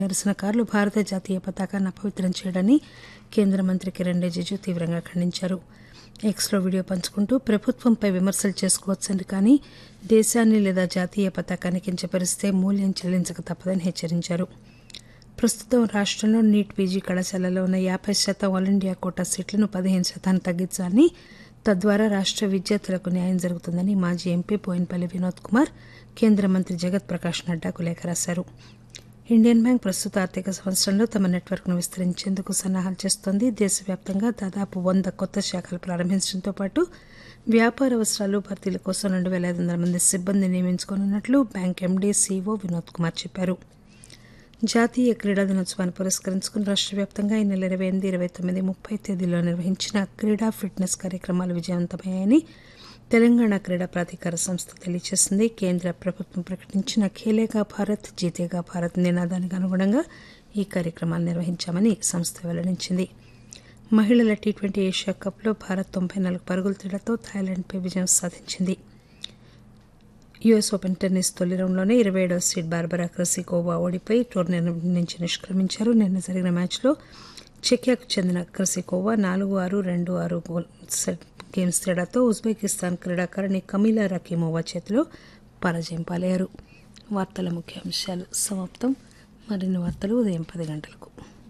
నిరసనకారులు భారత జాతీయ పతాకాన్ని అపవిత్రం చేయడాన్ని కేంద్ర మంత్రి కిరణ్ రిజిజు తీవ్రంగా ఖండించారు. ఎక్స్లో వీడియో పంచుకుంటూ ప్రభుత్వంపై విమర్శలు చేసుకోవచ్చని కానీ దేశాన్ని లేదా జాతీయ పతాకాన్ని కించపరిస్తే మూల్యం చెల్లించక తప్పదని హెచ్చరించారు. ప్రస్తుతం రాష్టంలో నీట్ పీజీ కళాశాలలో ఉన్న 50% ఆల్ ఇండియా కోటా సీట్లను 15% తగ్గించాలని, తద్వారా రాష్ట విద్యార్థులకు న్యాయం జరుగుతుందని మాజీ ఎంపీ బోయినపల్లి వినోద్ కుమార్ కేంద్ర మంత్రి జగత్ ప్రకాష్ నడ్డాకు లేఖ రాశారు. ఇండియన్ బ్యాంక్ ప్రస్తుత ఆర్థిక సంవత్సరంలో తమ నెట్వర్క్ను విస్తరించేందుకు సన్నాహాలు చేస్తోంది. దేశవ్యాప్తంగా దాదాపు 100 కొత్త శాఖలు ప్రారంభించడంతో పాటు వ్యాపార అవసరాలు భర్తీల కోసం 2500 మంది సిబ్బందిని నియమించుకోనున్నట్లు bank MD CEO Vinod Kumar చెప్పారు. జాతీయ క్రీడా దినోత్సవాన్ని పురస్కరించుకుని రాష్ట్ర వ్యాప్తంగా ఈ నెల 28, 29, 30 తేదీల్లో నిర్వహించిన క్రీడా ఫిట్నెస్ కార్యక్రమాలు విజయవంతమయ్యాయని తెలంగాణ క్రీడా ప్రాధికార సంస్థ తెలియజేసింది. కేంద్ర ప్రభుత్వం ప్రకటించిన ఖేలేగా భారత్ జీతేగా భారత్ నినాదానికి అనుగుణంగా ఈ కార్యక్రమాలు నిర్వహించామని సంస్థ వెల్లడించింది. మహిళల టీ20 ఏషియా కప్లో భారత్ 94 పరుగుల తేడాతో థాయిలాండ్పై విజయం సాధించింది. యుఎస్ ఓపెన్ టెన్నిస్ తొలి రౌండ్లోనే 27వ సీడ్ బార్బరా క్రసికోవా ఓడిపోయి టోర్నీ నుంచి నిష్క్రమించారు. నిన్న జరిగిన మ్యాచ్లో చెకియాకు చెందిన క్రసికోవా 4-6, 2-6 గేమ్స్ తేడాతో ఉజ్బెకిస్తాన్ క్రీడాకారిణి కమీలా రకీమోవా చేతిలో పరాజయం పాలయ్యారు. వార్తల ముఖ్యాంశాలు సమాప్తం. మరిన్ని వార్తలు ఉదయం 10 గంటలకు.